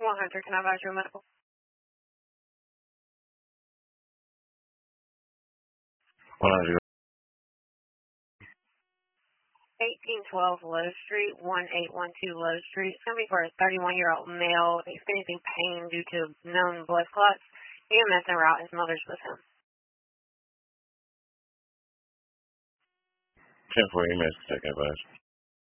100, can I advise you a medical? 100. 1812 Low Street, 1812 Low Street. It's going to be for a 31-year-old male experiencing pain due to known blood clots. EMS en route. His mother's with him. 10-4 EMS, second advice.